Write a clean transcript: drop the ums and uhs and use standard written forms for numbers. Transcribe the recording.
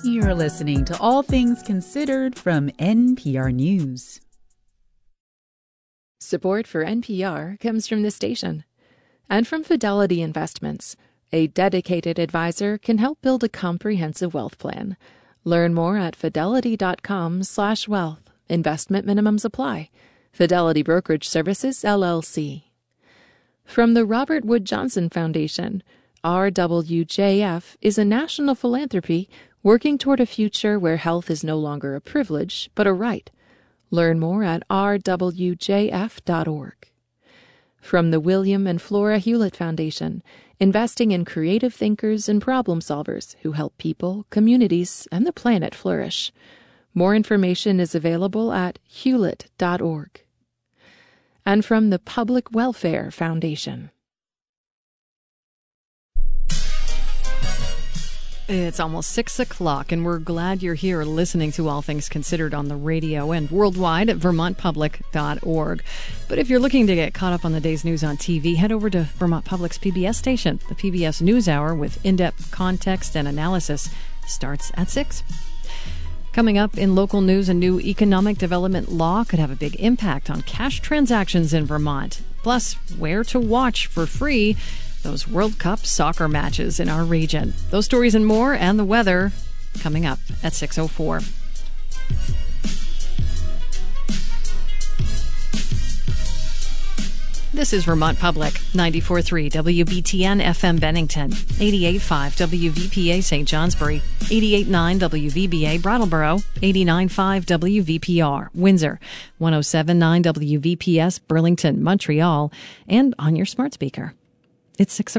You're listening to All Things Considered from NPR News. Support for NPR comes from this station and from Fidelity Investments. A dedicated advisor can help build a comprehensive wealth plan. Learn more at fidelity.com/wealth. Investment minimums apply. Fidelity Brokerage Services, LLC. From the Robert Wood Johnson Foundation, RWJF is a national philanthropy working toward a future where health is no longer a privilege, but a right. Learn more at rwjf.org. From the William and Flora Hewlett Foundation, investing in creative thinkers and problem solvers who help people, communities, and the planet flourish. More information is available at hewlett.org. And from the Public Welfare Foundation. It's almost 6 o'clock, and we're glad you're here listening to All Things Considered on the radio and worldwide at vermontpublic.org. But if you're looking to get caught up on the day's news on TV, head over to Vermont Public's PBS station. The PBS NewsHour with in-depth context and analysis starts at 6. Coming up in local news, a new economic development law could have a big impact on cash transactions in Vermont. Plus, where to watch for free those World Cup soccer matches in our region. Those stories and more, and the weather, coming up at 6:04. This is Vermont Public, 94.3 WBTN FM Bennington, 88.5 WVPA St. Johnsbury, 88.9 WVBA Brattleboro, 89.5 WVPR Windsor, 107.9 WVPS Burlington, Montreal, and on your smart speaker. It's 6